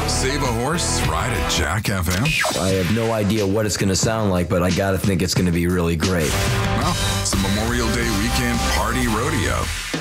Save a horse, ride at Jack FM. I have no idea what it's going to sound like, but I got to think it's going to be really great. Well, it's a Memorial Day weekend party rodeo.